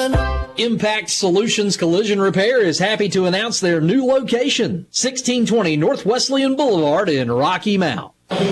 one. Impact Solutions Collision Repair is happy to announce their new location, 1620 North Wesleyan Boulevard in Rocky Mount.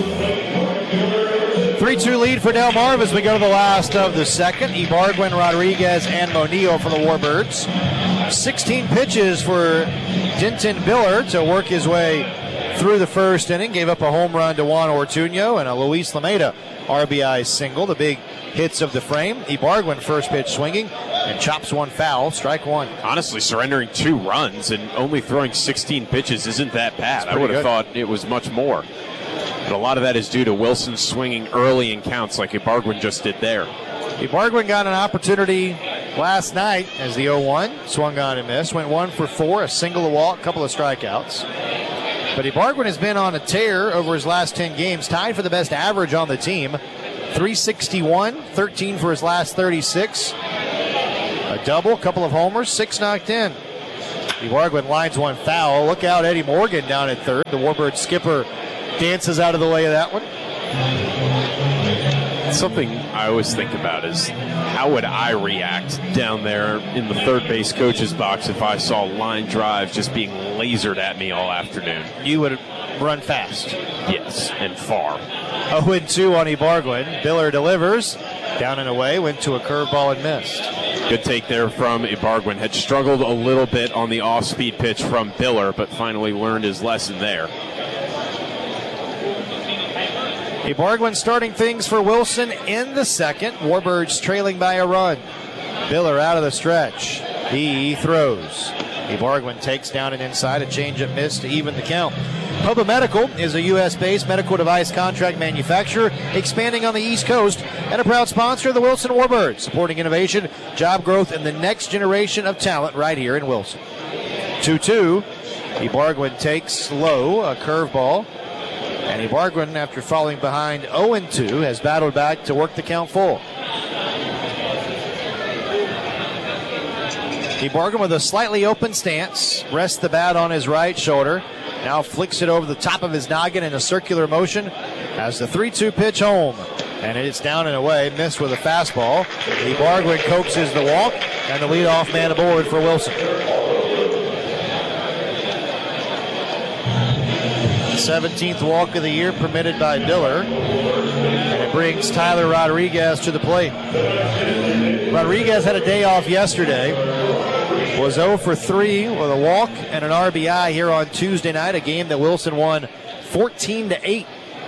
3-2 lead for Delmarva as we go to the last of the second. Ibargüen, Rodriguez, and Monillo for the Warbirds. 16 pitches for Denton Biller to work his way through the first inning. Gave up a home run to Juan Ortuño and a Luis Lameda RBI single. The big hits of the frame. Ibargüen first pitch swinging and chops one foul. Strike one. Honestly, surrendering 2 runs and only throwing 16 pitches isn't that bad. I would have thought it was much more. But a lot of that is due to Wilson swinging early in counts like Ibargüen just did there. Ibargüen got an opportunity last night as the 0-1 swung on and missed. Went 1 for 4, a single, a walk, a couple of strikeouts. But Ibargüen has been on a tear over his last 10 games, tied for the best average on the team. 361, 13 for his last 36. A double, couple of homers, 6 knocked in. Ibargüen lines one foul. Look out, Eddie Morgan down at third. The Warbird skipper dances out of the way of that one. Something I always think about is how would I react down there in the third base coach's box if I saw line drive just being lasered at me all afternoon? You would run fast. Yes, and far. 0-2 on Ibargüen. Biller delivers. Down and away, went to a curveball and missed. Good take there from Ibargüen. Had struggled a little bit on the off-speed pitch from Biller, but finally learned his lesson there. Ibargüen starting things for Wilson in the second. Warbirds trailing by a run. Biller out of the stretch. He throws. Ibargüen takes down and inside. A changeup miss to even the count. Pubba Medical is a U.S.-based medical device contract manufacturer expanding on the East Coast and a proud sponsor of the Wilson Warbirds, supporting innovation, job growth, and the next generation of talent right here in Wilson. 2-2. Ibargüen takes low, a curveball. And Ibargüen, after falling behind 0-2, has battled back to work the count full. Ibargüen with a slightly open stance, rests the bat on his right shoulder, now flicks it over the top of his noggin in a circular motion as the 3-2 pitch home. And it's down and away, missed with a fastball. Ibargüen coaxes the walk, and the leadoff man aboard for Wilson. 17th walk of the year permitted by Biller. And it brings Tyler Rodriguez to the plate. Rodriguez had a day off yesterday. Was 0 for 3 with a walk and an RBI here on Tuesday night, a game that Wilson won 14-8.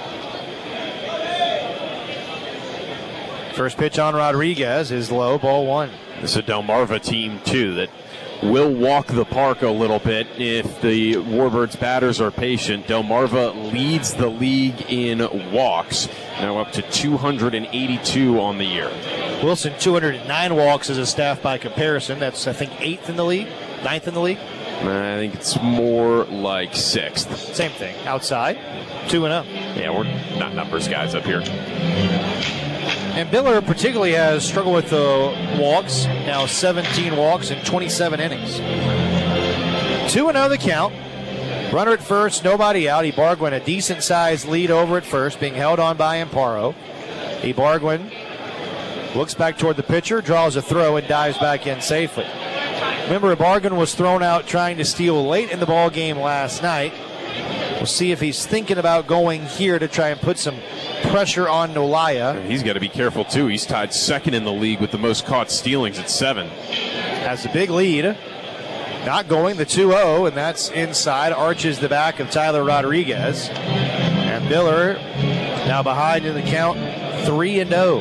First pitch on Rodriguez is low, ball one. This is a Delmarva team, too, that will walk the park a little bit if the Warbirds batters are patient. Delmarva leads the league in walks, now up to 282 on the year. Wilson 209 walks as a staff by comparison. That's, I think, 8th in the league, 9th in the league. I think it's more like 6th. Same thing, outside, 2-0. Yeah, we're not numbers guys up here. And Biller particularly has struggled with the walks, now 17 walks in 27 innings. 2-0 the count. Runner at first, nobody out. Ibargüen a decent-sized lead over at first, being held on by Amparo. Ibargüen looks back toward the pitcher, draws a throw, and dives back in safely. Remember, Ibargüen was thrown out trying to steal late in the ball game last night. We'll see if he's thinking about going here to try and put some pressure on Nolaya. He's got to be careful, too. He's tied second in the league with the most caught stealings at 7. Has a big lead. Not going, the 2-0, and that's inside. Arches the back of Tyler Rodriguez. And Biller now behind in the count, 3-0.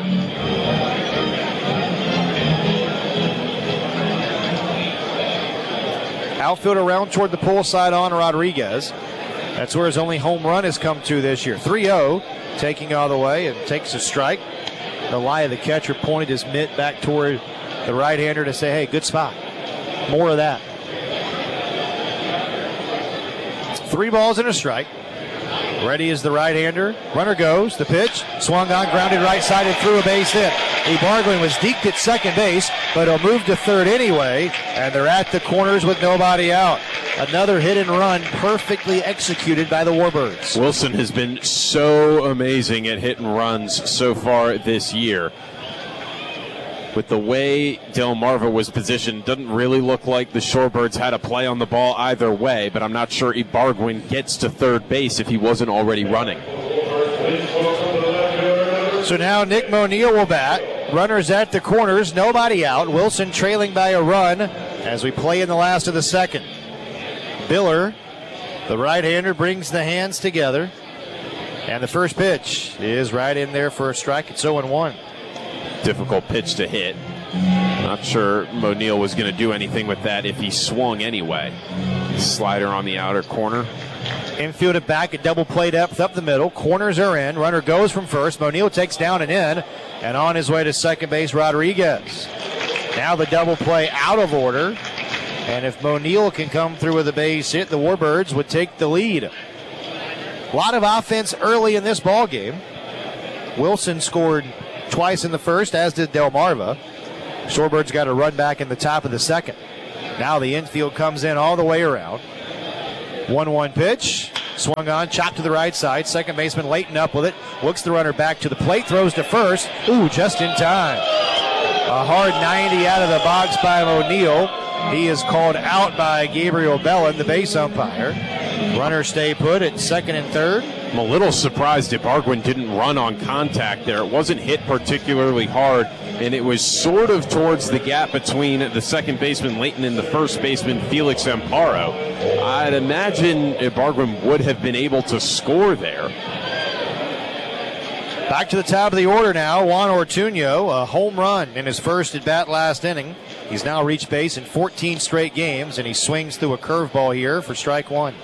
Outfield around toward the pull side on Rodriguez. That's where his only home run has come to this year. 3-0, taking all the way and takes a strike. Nolaya, the catcher, pointed his mitt back toward the right-hander to say, hey, good spot. More of that. 3 balls and a strike. Ready is the right-hander. Runner goes. The pitch. Swung on, grounded right side and threw a base hit. Ibargüen was deked at second base, but he'll move to third anyway, and they're at the corners with nobody out. Another hit and run perfectly executed by the Warbirds. Wilson has been so amazing at hit and runs so far this year. with the way Delmarva was positioned, doesn't really look like the Shorebirds had a play on the ball either way, but I'm not sure Ibargüen gets to third base if he wasn't already running. So now Nick Monil will bat. Runners at the corners, nobody out. Wilson trailing by a run as we play in the last of the second. Biller, the right-hander, brings the hands together. And the first pitch is right in there for a strike. It's 0-1. Difficult pitch to hit. Not sure Monil was going to do anything with that if he swung anyway. Slider on the outer corner. Infielded back at double play depth up the middle. Corners are in. Runner goes from first. Monil takes down and in. And on his way to second base, Rodriguez. Now the double play out of order. And if Monil can come through with a base hit, the Warbirds would take the lead. A lot of offense early in this ball game. Wilson scored twice in the first, as did Delmarva. Shorebirds got a run back in the top of the second. Now the infield comes in all the way around. 1-1 pitch. Swung on, chopped to the right side. Second baseman Layton up with it. Looks the runner back to the plate, throws to first. Ooh, just in time. A hard 90 out of the box by Monil. He is called out by Gabriel Bellin, the base umpire. Runners stay put at second and third. I'm a little surprised Ibargüen didn't run on contact there. It wasn't hit particularly hard, and it was sort of towards the gap between the second baseman Layton and the first baseman Felix Amparo. I'd imagine Ibargüen would have been able to score there. Back to the top of the order now. Juan Ortuño, a home run in his first at bat last inning. He's now reached base in 14 straight games, and he swings through a curveball here for strike one.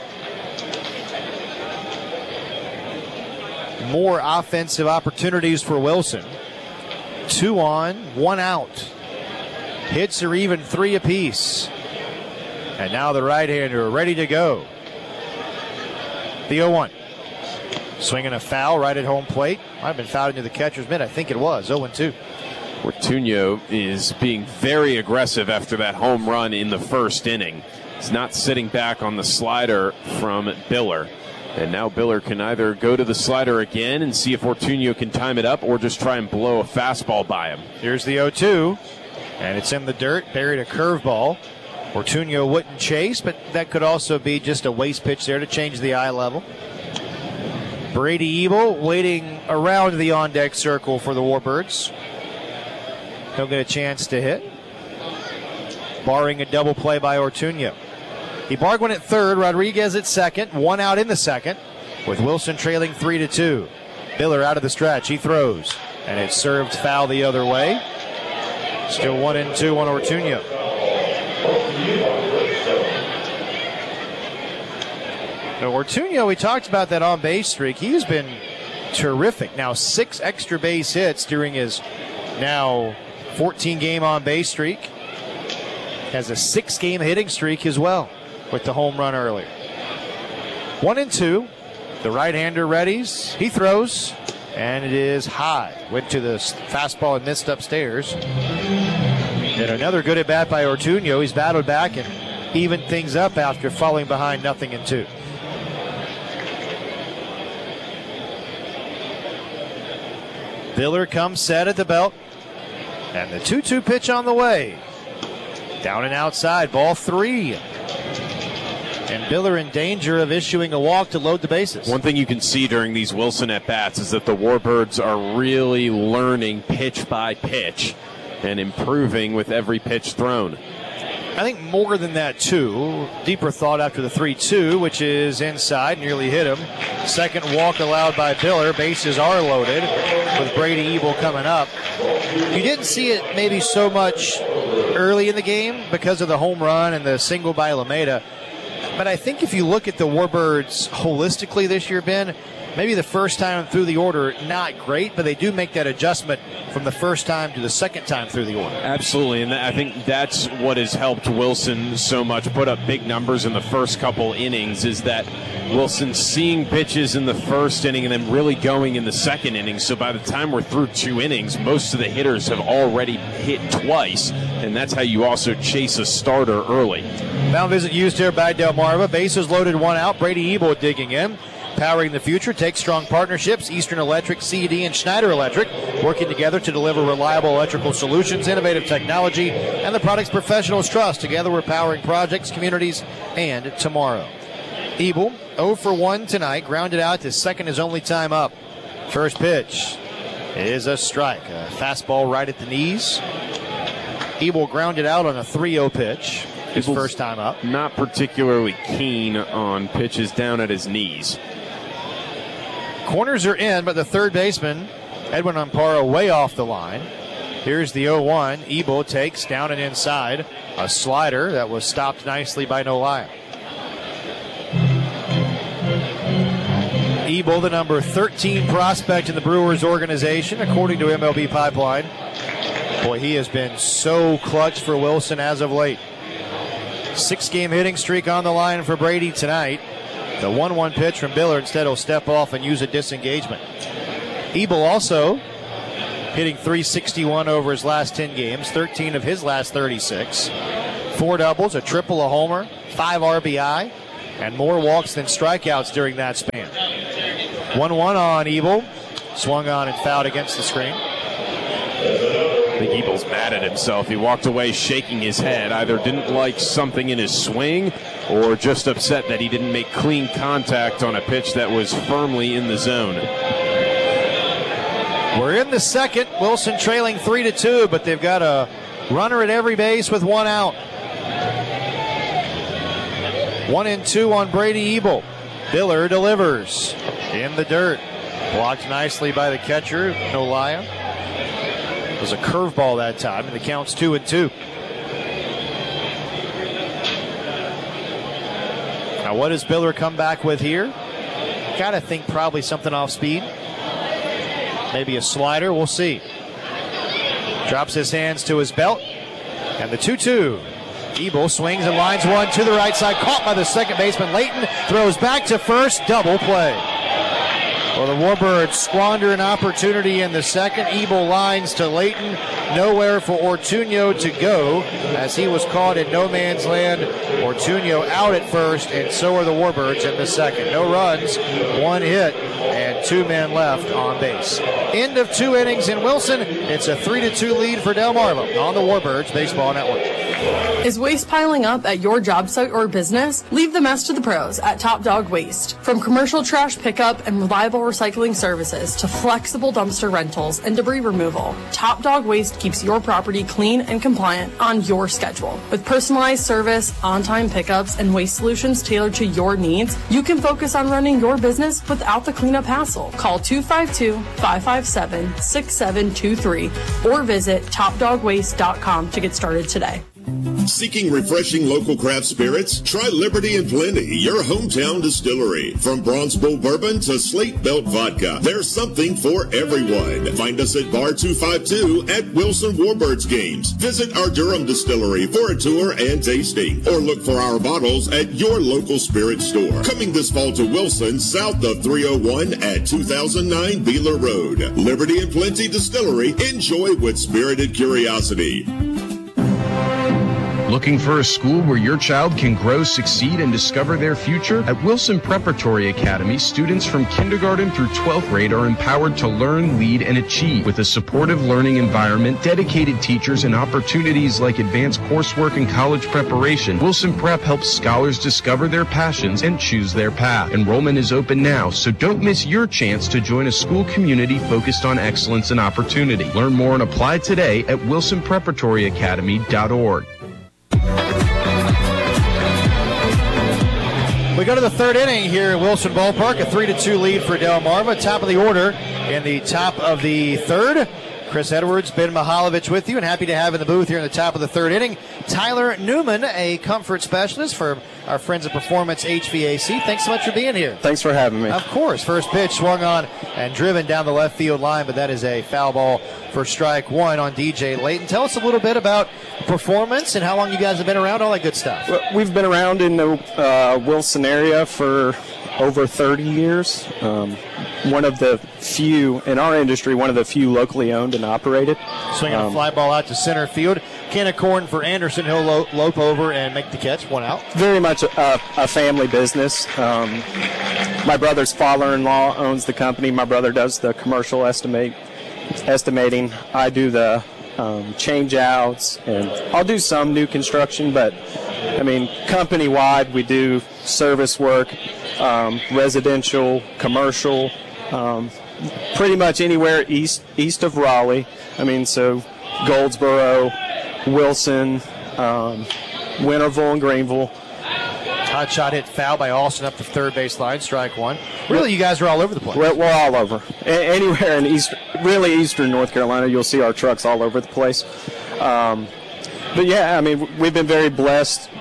More offensive opportunities for Wilson. 2 on, 1 out. Hits are even 3 apiece. And now the right-hander ready to go. The 0-1. Swinging a foul right at home plate. Might have been fouled into the catcher's mitt. I think it was. 0-2. Ortuño is being very aggressive after that home run in the first inning. He's not sitting back on the slider from Biller. And now Biller can either go to the slider again and see if Ortuño can time it up or just try and blow a fastball by him. Here's the 0-2, and it's in the dirt, buried a curveball. Ortuño wouldn't chase, but that could also be just a waste pitch there to change the eye level. Brady Ebel waiting around the on-deck circle for the Warbirds. He'll get a chance to hit, barring a double play by Ortuño. Ibargüen at third, Rodriguez at second, 1 out in the second, with Wilson trailing 3-2. Biller out of the stretch, he throws, and it's served foul the other way. Still 1-2 on Ortuño. Now Ortuño, we talked about that on base streak. He's been terrific. Now 6 extra base hits during his now 14-game on base streak. Has a 6-game hitting streak as well, with the home run earlier. 1-2. The right-hander readies. He throws, and it is high. Went to the fastball and missed upstairs. And another good at-bat by Ortuño. He's battled back and evened things up after falling behind 0-2. Biller comes set at the belt. And the 2-2 pitch on the way. Down and outside, ball 3. And Biller in danger of issuing a walk to load the bases. One thing you can see during these Wilson at-bats is that the Warbirds are really learning pitch by pitch and improving with every pitch thrown. I think more than that, too. Deeper thought after the 3-2, which is inside, nearly hit him. Second walk allowed by Biller. Bases are loaded with Brady Ebel coming up. You didn't see it maybe so much early in the game because of the home run and the single by Alameda. But I think if you look at the Warbirds holistically this year, Ben, maybe the first time through the order, not great, but they do make that adjustment from the first time to the second time through the order. Absolutely, and I think that's what has helped Wilson so much put up big numbers in the first couple innings, is that Wilson seeing pitches in the first inning and then really going in the second inning. So by the time we're through 2 innings, most of the hitters have already hit twice, and that's how you also chase a starter early. Mound visit used here by Delmarva. Bases loaded, 1 out. Brady Ebel digging in. Powering the future takes strong partnerships. Eastern Electric, C&D, and Schneider Electric working together to deliver reliable electrical solutions, innovative technology, and the products professionals trust. Together we're powering projects, communities, and tomorrow. Ebel, 0 for 1 tonight, grounded out to second his only time up. First pitch is a strike. A fastball right at the knees. Ebel grounded out on a 3-0 pitch. His first time up. Not particularly keen on pitches down at his knees. Corners are in, but the third baseman, Edwin Amparo, way off the line. Here's the 0-1. Ebel takes down and inside a slider that was stopped nicely by Nolaya. Ebel, the number 13 prospect in the Brewers organization, according to MLB Pipeline. Boy, he has been so clutch for Wilson as of late. 6-game hitting streak on the line for Brady tonight. The 1-1 pitch from Biller. Instead, he'll step off and use a disengagement. Ebel also hitting .361 over his last 10 games, 13 of his last 36. 4 doubles, a triple, a homer, 5 RBI, and more walks than strikeouts during that span. 1-1 on Ebel. Swung on and fouled against the screen. I think Ebel's mad at himself. He walked away shaking his head. Either didn't like something in his swing or just upset that he didn't make clean contact on a pitch that was firmly in the zone. We're in the second. Wilson trailing 3-2, but they've got a runner at every base with 1 out. 1-2 on Brady Ebel. Biller delivers in the dirt. Blocked nicely by the catcher, Nolaya. It was a curveball that time, and the count's 2-2. Now, what does Biller come back with here? Gotta think probably something off speed. Maybe a slider, we'll see. Drops his hands to his belt, and the 2-2. Ebel swings and lines one to the right side, caught by the second baseman. Layton throws back to first, double play. Well, the Warbirds squander an opportunity in the second. Ebel lines to Layton. Nowhere for Ortuño to go as he was caught in no man's land. Ortuño out at first, and so are the Warbirds in the second. No runs, 1 hit, and 2 men left on base. End of 2 innings in Wilson. It's a 3-2 lead for Delmarva on the Warbirds Baseball Network. Is waste piling up at your job site or business? Leave the mess to the pros at Top Dog Waste. From commercial trash pickup and reliable recycling services to flexible dumpster rentals and debris removal, Top Dog Waste keeps your property clean and compliant on your schedule. With personalized service, on-time pickups, and waste solutions tailored to your needs, you can focus on running your business without the cleanup hassle. Call 252-557-6723 or visit topdogwaste.com to get started today. Seeking refreshing local craft spirits? Try Liberty and Plenty, your hometown distillery. From Bronze Bull Bourbon to Slate Belt Vodka, there's something for everyone. Find us at Bar 252 at Wilson Warbirds games. Visit our Durham distillery for a tour and tasting, or look for our bottles at your local spirit store. Coming this fall to Wilson, south of 301 at 2009 Beeler Road. Liberty and Plenty Distillery. Enjoy with spirited curiosity. Looking for a school where your child can grow, succeed, and discover their future? At Wilson Preparatory Academy, students from kindergarten through 12th grade are empowered to learn, lead, and achieve. With a supportive learning environment, dedicated teachers, and opportunities like advanced coursework and college preparation, Wilson Prep helps scholars discover their passions and choose their path. Enrollment is open now, so don't miss your chance to join a school community focused on excellence and opportunity. Learn more and apply today at wilsonpreparatoryacademy.org. We go to the third inning here at Wilson Ballpark, a 3-2 lead for Delmarva. Top of the order in the top of the third. Chris Edwards, Ben Mihaljevic with you, and happy to have in the booth here in the top of the third inning, Tyler Newman, a comfort specialist for our friends at Performance HVAC. Thanks so much for being here. Thanks for having me. Of course. First pitch swung on and driven down the left field line, but that is a foul ball for strike one on DJ Layton. Tell us a little bit about Performance and how long you guys have been around, all that good stuff. Well, we've been around in the Wilson area for over 30 years. One of the few in our industry, one of the few locally owned and operated. Swinging a fly ball out to center field. can of corn for Anderson. He'll lope over and make the catch. 1 out. Very much a family business. My brother's father-in-law owns the company. My brother does the commercial estimating. I do the change outs, and I'll do some new construction, but I mean, company-wide, we do service work, residential, commercial, pretty much anywhere east of Raleigh. I mean, so Goldsboro, Wilson, Winterville, and Greenville. Hot shot hit foul by Austin up the third base line, strike 1. Really, you guys are all over the place. We're all over. Anywhere in eastern North Carolina, you'll see our trucks all over the place. But yeah, I mean, we've been very blessed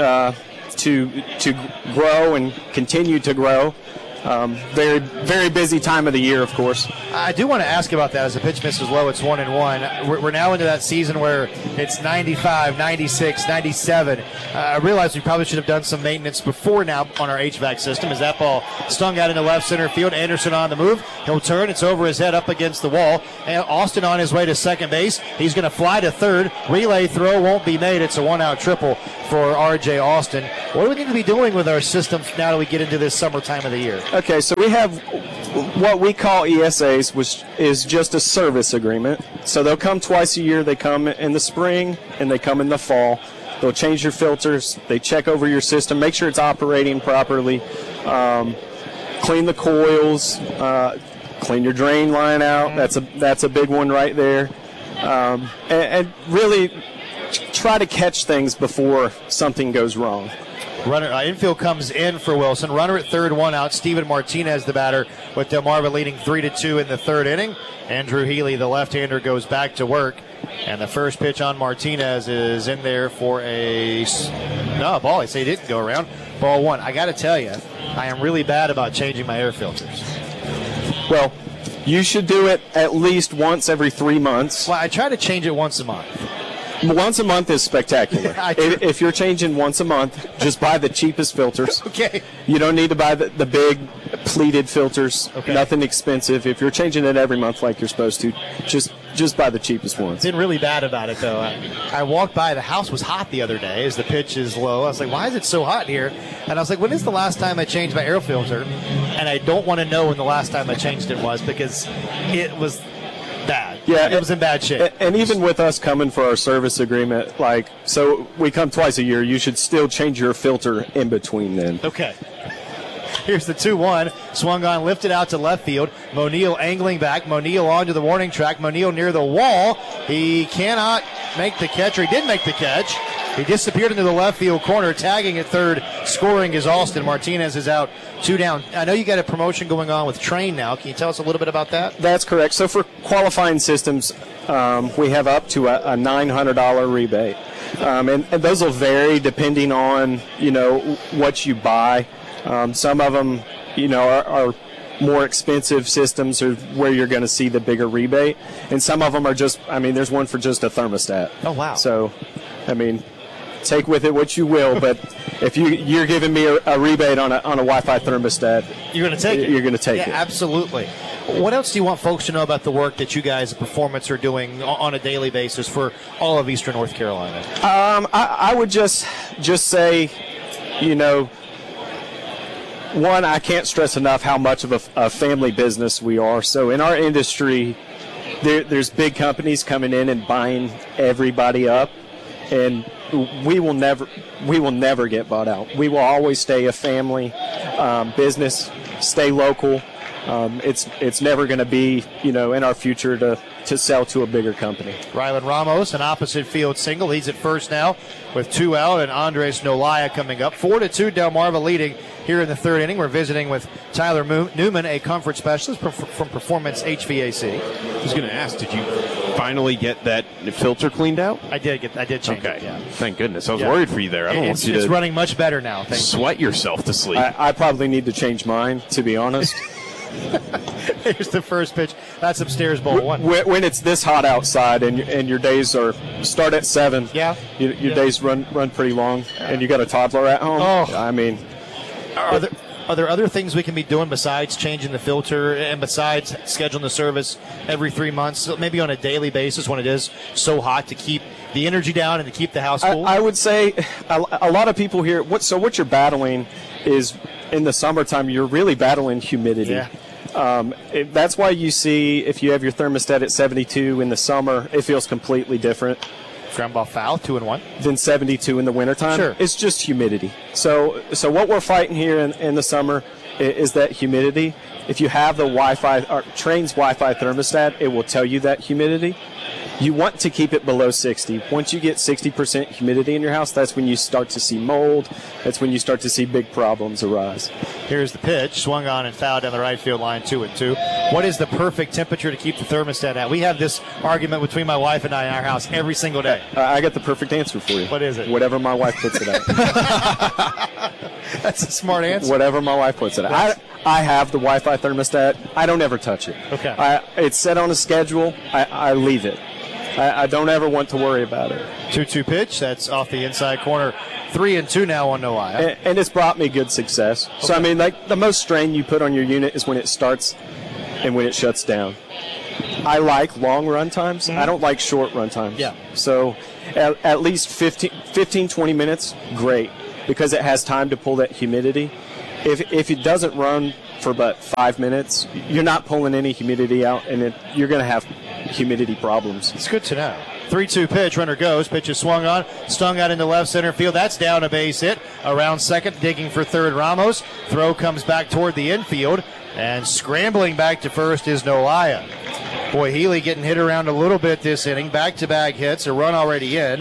to grow and continue to grow. Very, very busy time of the year, of course. I do want to ask about that. As the pitch misses low, it's 1-1. We're now into that season where it's 95, 96, 97. I realize we probably should have done some maintenance before now on our HVAC system. As that ball stung out into left center field, Anderson on the move. He'll turn. It's over his head up against the wall. And Austin on his way to second base. He's going to fly to third. Relay throw won't be made. It's a 1-out triple for R.J. Austin. What do we need to be doing with our system now that we get into this summertime of the year? Okay, so we have what we call ESAs, which is just a service agreement. So they'll come twice a year. They come in the spring and they come in the fall. They'll change your filters. They check over your system, make sure it's operating properly, clean the coils, clean your drain line out. That's a big one right there, and really try to catch things before something goes wrong. Runner infield comes in for Wilson. Runner at third, 1 out. Steven Martinez, the batter, with Delmarva leading 3-2 in the third inning. Andrew Healy, the left-hander, goes back to work. And the first pitch on Martinez is in there for a ball. I say it didn't go around. Ball 1. I got to tell you, I am really bad about changing my air filters. Well, you should do it at least once every 3 months. Well, I try to change it once a month. Once a month is spectacular. If you're changing once a month, just buy the cheapest filters. Okay. You don't need to buy the big pleated filters. Okay. Nothing expensive. If you're changing it every month like you're supposed to, just buy the cheapest ones. Been really bad about it, though. I walked by. The house was hot the other day as the pitch is low. I was like, why is it so hot here? And I was like, when is the last time I changed my air filter? And I don't want to know when the last time I changed it was, because it was bad. Yeah, it was in bad shape. And even with us coming for our service agreement, so we come twice a year, you should still change your filter in between then. Okay. Here's the 2-1. Swung on, lifted out to left field. Monil angling back. Monil onto the warning track. Monil near the wall. He cannot make the catch, or he did make the catch. He disappeared into the left field corner. Tagging at third, scoring is Austin. Martinez is out, 2 down. I know you got a promotion going on with Train now. Can you tell us a little bit about that? That's correct. So for qualifying systems, we have up to a $900 rebate. And those will vary depending on, what you buy. Some of them, are more expensive systems or where you're going to see the bigger rebate. And some of them are just, there's one for just a thermostat. Oh, wow. So, take with it what you will, but if you're giving me a rebate on a Wi-Fi thermostat, you're going to take it. You're going to take it. Yeah, absolutely. What else do you want folks to know about the work that you guys at Performance are doing on a daily basis for all of Eastern North Carolina? I would just say, one, I can't stress enough how much of a family business we are. So in our industry, there's big companies coming in and buying everybody up, and we will never get bought out. We will always stay a family business, stay local. It's never going to be, in our future to sell to a bigger company. Rylan Ramos, an opposite field single. He's at first now with 2 out, and Andres Nolaya coming up. 4-2, Delmarva leading here in the third inning. We're visiting with Tyler Newman, a comfort specialist from Performance HVAC. I was going to ask, did you finally get that filter cleaned out? I did change it, yeah. Thank goodness. I was worried for you there. I don't want you to... It's running much better now. Sweat yourself to sleep. I probably need to change mine, to be honest. Here's the first pitch. That's upstairs, ball 1. When it's this hot outside and your days start at 7, your days run pretty long, and you got a toddler at home. Are there other things we can be doing besides changing the filter and besides scheduling the service every 3 months, maybe on a daily basis when it is so hot, to keep the energy down and to keep the house cool? I would say a lot of people here, what you're battling is in the summertime, you're really battling humidity. Yeah. That's why you see, if you have your thermostat at 72 in the summer, it feels completely different. Ground ball foul, 2-1. Than 72 in the wintertime. Sure. It's just humidity. So what we're fighting here in the summer is that humidity. If you have the Wi-Fi, or Trane's Wi-Fi thermostat, it will tell you that humidity. You want to keep it below 60. Once you get 60% humidity in your house, that's when you start to see mold. That's when you start to see big problems arise. Here's the pitch, swung on and fouled down the right field line, 2-2. What is the perfect temperature to keep the thermostat at? We have this argument between my wife and I in our house every single day. I got the perfect answer for you. What is it? Whatever my wife puts it at. That's a smart answer. Whatever my wife puts it at. I have the Wi-Fi thermostat. I don't ever touch it. Okay. It's set on a schedule. I leave it. I don't ever want to worry about it. 2-2 pitch. That's off the inside corner. 3-2 now on Noaia. And it's brought me good success. Okay. So, I mean, like the most strain you put on your unit is when it starts and when it shuts down. I like long run times. I don't like short run times. Yeah. So at least 15, 20 minutes, great, because it has time to pull that humidity. If it doesn't run for about 5 minutes, you're not pulling any humidity out, and you're going to have humidity problems. It's good to know. 3-2 pitch, runner goes, pitch is swung on, stung out into left center field. That's down, a base hit. Around second, digging for third, Ramos. Throw comes back toward the infield, and scrambling back to first is Noaia. Boy, Healy getting hit around a little bit this inning. Back-to-back hits, a run already in.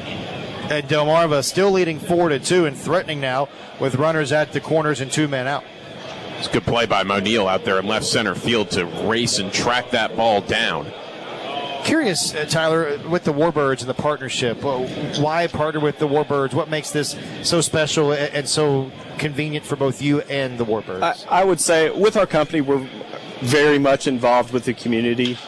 And Delmarva still leading 4-2 and threatening now with runners at the corners and 2 men out. It's a good play by Monil out there in left center field to race and track that ball down. Curious, Tyler, with the Warbirds and the partnership, why partner with the Warbirds? What makes this so special and so convenient for both you and the Warbirds? I would say with our company, we're very much involved with the community.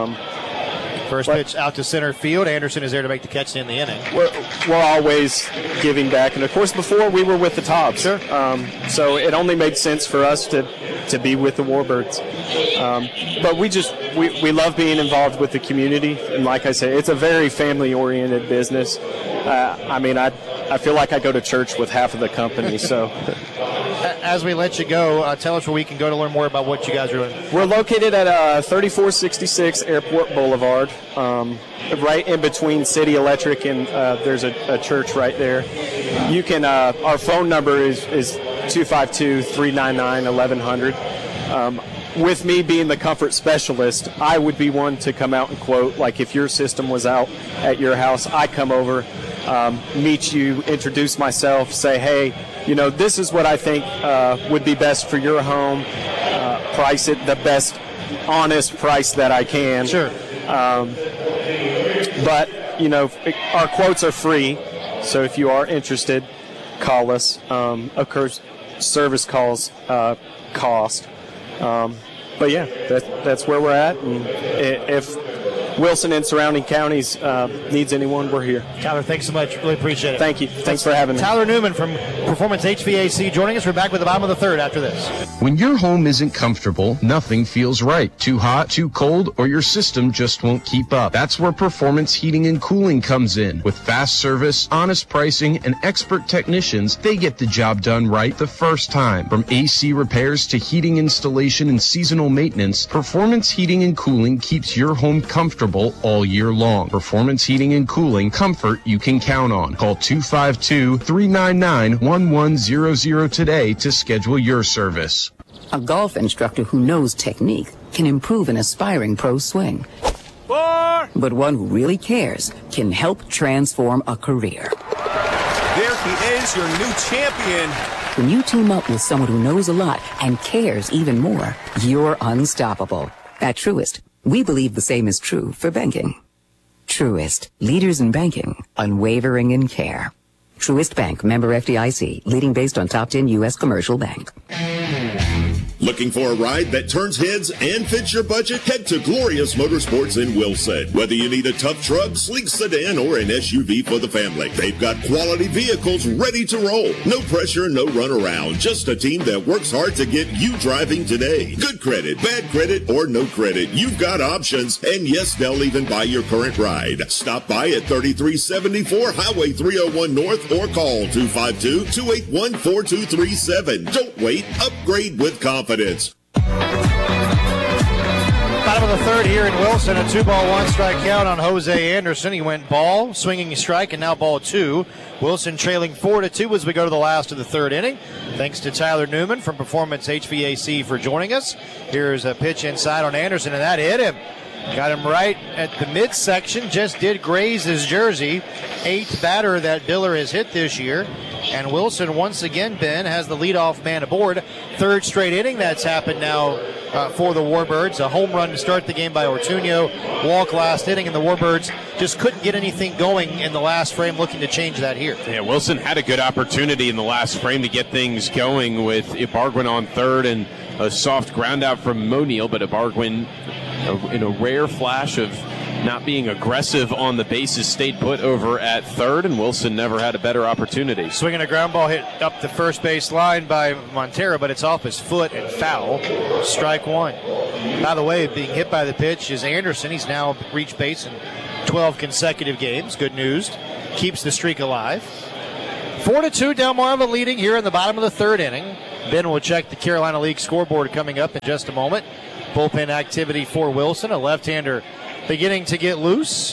First pitch out to center field. Anderson is there to make the catch in the inning. We're always giving back. And, of course, before we were with the Tops. Sure. So it only made sense for us to be with the Warbirds. But we love being involved with the community. And like I say, it's a very family-oriented business. I feel like I go to church with half of the company. So, as we let you go, tell us where we can go to learn more about what you guys are doing. We're located at 3466 Airport Boulevard, right in between City Electric and there's a church right there. You can. Our phone number is 252-399-1100. With me being the comfort specialist, I would be one to come out and quote, like if your system was out at your house, I come over, meet you, introduce myself, say, hey, this is what I think would be best for your home, price it the best honest price that I can. Sure. But, our quotes are free, so if you are interested, call us. Of course, service calls cost. But yeah, that's where we're at. And if Wilson and surrounding counties needs anyone, we're here. Tyler, thanks so much. Really appreciate it. Thank you. Thanks for having me. Tyler Newman from Performance HVAC joining us. We're back with the bottom of the third after this. When your home isn't comfortable, nothing feels right. Too hot, too cold, or your system just won't keep up. That's where Performance Heating and Cooling comes in. With fast service, honest pricing, and expert technicians, they get the job done right the first time. From AC repairs to heating installation and seasonal maintenance, Performance Heating and Cooling keeps your home comfortable all year long. Performance Heating and Cooling, comfort you can count on. Call 252-399-1100 today to schedule your service. A golf instructor who knows technique can improve an aspiring pro's swing. But one who really cares can help transform a career. There he is, your new champion. When you team up with someone who knows a lot and cares even more, you're unstoppable. At Truist, we believe the same is true for banking. Truist, leaders in banking, unwavering in care. Truist Bank, member FDIC, leading based on top 10 U.S. commercial bank. Looking for a ride that turns heads and fits your budget? Head to Glorious Motorsports in Wilson. Whether you need a tough truck, sleek sedan, or an SUV for the family, they've got quality vehicles ready to roll. No pressure, no runaround. Just a team that works hard to get you driving today. Good credit, bad credit, or no credit. You've got options. And yes, they'll even buy your current ride. Stop by at 3374 Highway 301 North or call 252-281-4237. Don't wait. Upgrade with confidence. Bottom of the third here in Wilson, a 2-ball, 1-strike count on Jose Anderson. He went ball, swinging strike, and now ball 2. Wilson trailing 4-2 as we go to the last of the third inning. Thanks to Tyler Newman from Performance HVAC for joining us. Here's a pitch inside on Anderson, and that hit him. Got him right at the midsection, just did graze his jersey. 8th batter that Biller has hit this year. And Wilson, once again, Ben, has the leadoff man aboard. 3rd straight inning that's happened now for the Warbirds. A home run to start the game by Ortuño. Walk last inning, and the Warbirds just couldn't get anything going in the last frame, looking to change that here. Yeah, Wilson had a good opportunity in the last frame to get things going with Ibargüen on third and a soft ground out from O'Neill, but Ibargüen, in a rare flash of not being aggressive on the bases, stayed put over at third, and Wilson never had a better opportunity. Swinging a ground ball hit up the first base line by Montero, but it's off his foot and foul. Strike 1. By the way, being hit by the pitch is Anderson. He's now reached base in 12 consecutive games. Good news. Keeps the streak alive. 4-2, Delmarva leading here in the bottom of the third inning. Ben will check the Carolina League scoreboard coming up in just a moment. Bullpen activity for Wilson. A left-hander beginning to get loose.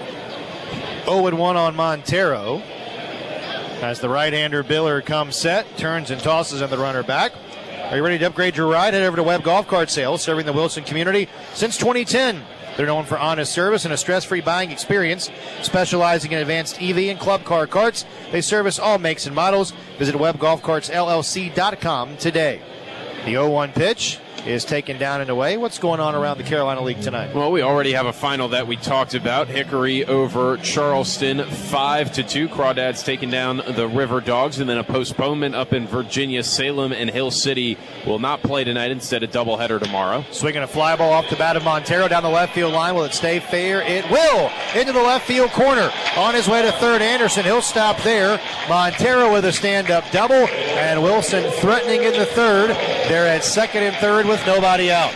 0-1 on Montero. As the right-hander Biller comes set, turns and tosses on the runner back. Are you ready to upgrade your ride? Head over to Webb Golf Cart Sales, serving the Wilson community since 2010. They're known for honest service and a stress-free buying experience, specializing in advanced EV and club car carts. They service all makes and models. Visit WebbGolfCartsLLC.com today. The 0-1 pitch is taken down and away. What's going on around the Carolina League tonight? Well, we already have a final that we talked about. Hickory over Charleston, 5-2. Crawdads taking down the River Dogs, and then a postponement up in Virginia. Salem and Hill City will not play tonight, instead a doubleheader tomorrow. Swinging a fly ball off the bat of Montero down the left field line. Will it stay fair? It will. Into the left field corner. On his way to third, Anderson. He'll stop there. Montero with a stand-up double, and Wilson threatening in the third. They're at second and third with nobody out.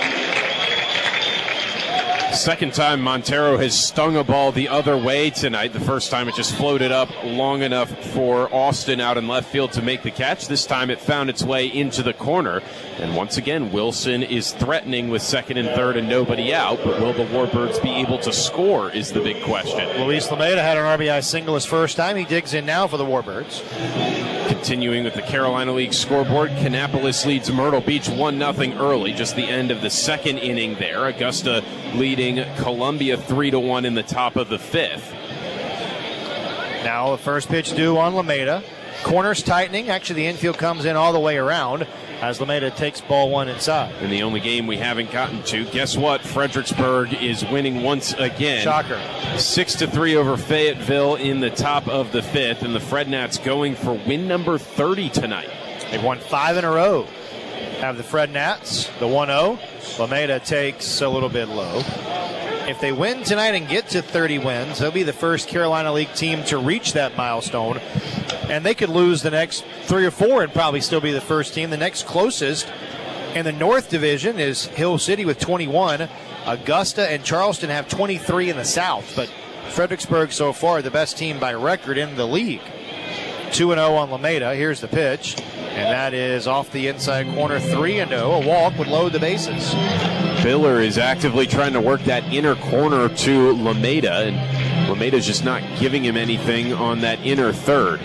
Second time Montero has stung a ball the other way tonight. The first time it just floated up long enough for Austin out in left field to make the catch. This time it found its way into the corner. And once again, Wilson is threatening with second and third and nobody out. But will the Warbirds be able to score is the big question. Luis Lameda had an RBI single his first time. He digs in now for the Warbirds. Continuing with the Carolina League scoreboard, Kannapolis leads Myrtle Beach 1-0 early, just the end of the second inning there. Augusta leading Columbia 3-1 in the top of the fifth. Now the first pitch due on Lameda. Corners tightening. Actually, the infield comes in all the way around as Lameda takes ball 1 inside. In the only game we haven't gotten to, guess what? Fredericksburg is winning once again. Shocker. 6-3 over Fayetteville in the top of the fifth, and the Frednats going for win number 30 tonight. They've won 5 in a row. Have the Frednats, the 1-0. Lameda takes a little bit low. If they win tonight and get to 30 wins, they'll be the first Carolina League team to reach that milestone. And they could lose the next 3 or 4 and probably still be the first team. The next closest in the North Division is Hill City with 21. Augusta and Charleston have 23 in the South. But Fredericksburg so far the best team by record in the league. 2-0 on Lameda. Here's the pitch. And that is off the inside corner, 3-0. A walk would load the bases. Biller is actively trying to work that inner corner to Lameda, and Lameda's just not giving him anything on that inner third.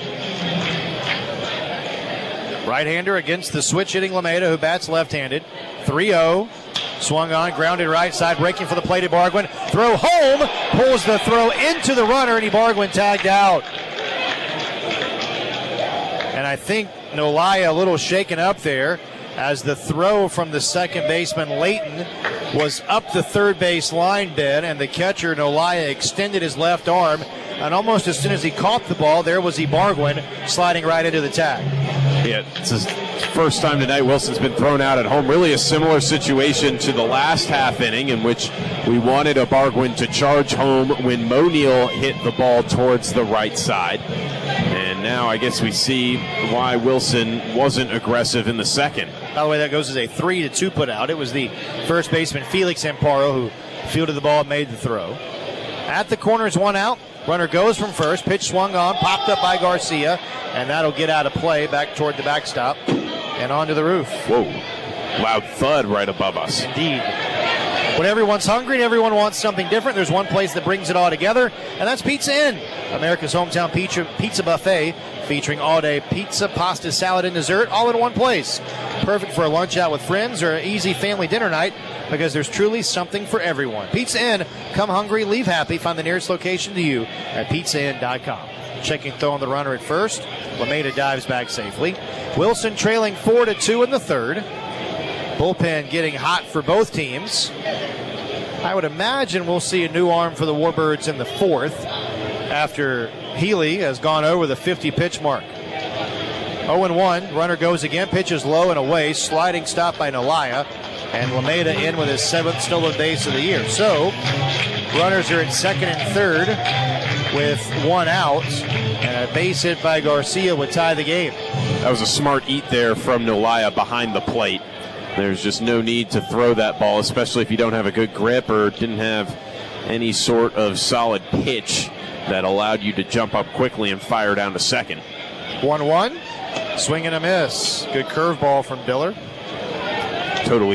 Right-hander against the switch-hitting Lameda, who bats left-handed. 3-0. Swung on, grounded right side, breaking for the plate. Ibargüen. Throw home. Pulls the throw into the runner, and Ibargüen tagged out. And I think Nolaya a little shaken up there as the throw from the second baseman, Layton, was up the third base line, Ben, and the catcher, Nolaya, extended his left arm, and almost as soon as he caught the ball, there was Ibargüen sliding right into the tag. Yeah, it's his first time tonight. Wilson's been thrown out at home. Really a similar situation to the last half inning in which we wanted Ibargüen to charge home when Mo Neal hit the ball towards the right side. And now I guess we see why Wilson wasn't aggressive in the second. By the way, that goes as a 3-2 put out. It was the first baseman Felix Amparo who fielded the ball and made the throw. At the corners, one out. Runner goes from first. Pitch swung on, popped up by Garcia, and that'll get out of play back toward the backstop and onto the roof. Whoa. Loud thud right above us. Indeed. When everyone's hungry and everyone wants something different, there's one place that brings it all together, and that's Pizza Inn, America's hometown pizza buffet featuring all-day pizza, pasta, salad, and dessert all in one place. Perfect for a lunch out with friends or an easy family dinner night because there's truly something for everyone. Pizza Inn, come hungry, leave happy. Find the nearest location to you at pizzainn.com. Checking throw on the runner at first. LaMeda dives back safely. Wilson trailing 4-2 in the third. Bullpen getting hot for both teams. I would imagine we'll see a new arm for the Warbirds in the fourth after Healy has gone over the 50-pitch mark. 0-1, runner goes again, pitches low and away, sliding stop by Nolaya, and LaMeda in with his 7th stolen base of the year. So, runners are at second and third with one out, and a base hit by Garcia would tie the game. That was a smart eat there from Nolaya behind the plate. There's just no need to throw that ball, especially if you don't have a good grip or didn't have any sort of solid pitch that allowed you to jump up quickly and fire down to second. 1-1, swing and a miss. Good curveball from Diller. Totally